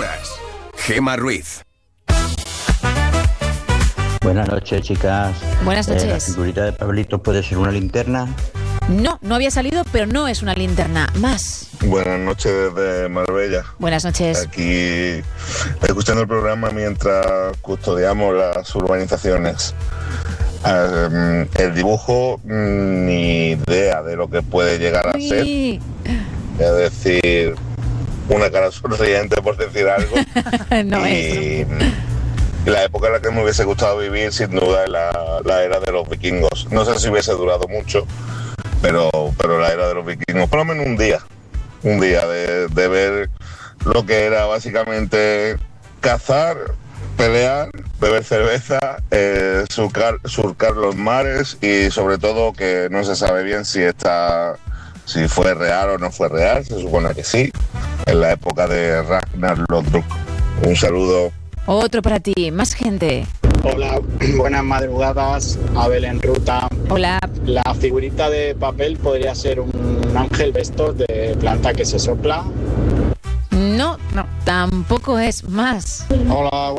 horas. Gemma Ruiz. Buenas noches, chicas. Buenas noches. ¿La figurita de Pablito puede ser una linterna? No había salido, pero no es una linterna. Más. Buenas noches desde Marbella. Buenas noches. Aquí escuchando el programa mientras custodiamos las urbanizaciones. El dibujo, ni idea de lo que puede llegar a ser. Es decir, una cara sonriente, por decir algo. No y, es. y la época en la que me hubiese gustado vivir, sin duda, es la era de los vikingos. No sé si hubiese durado mucho, pero la era de los vikingos, por lo menos un día de ver lo que era básicamente cazar, pelear, beber cerveza, surcar los mares y sobre todo que no se sabe bien si fue real o no fue real. Se supone que sí, en la época de Ragnar Lodbrok. Un saludo. Otro para ti, más gente. Hola, buenas madrugadas, Abel en ruta. Hola. La figurita de papel podría ser un ángel de estos de planta que se sopla. No, tampoco es más. Hola.